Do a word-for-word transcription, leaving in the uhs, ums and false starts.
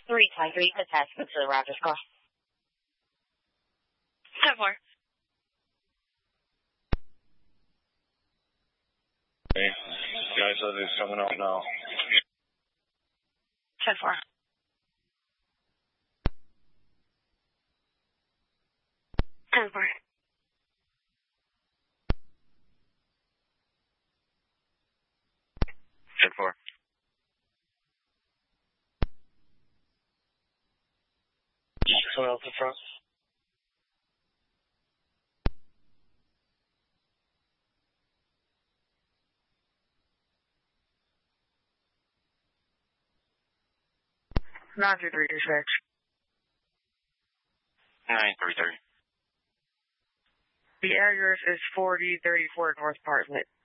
three Thai three, attachment to the Rogers call. ten four. Okay. Guy says he's coming out now. ten four. ten four. ten four. Coming out the front. nine two three, dispatch. nine three three. The address is forty thirty-four North Bartlett.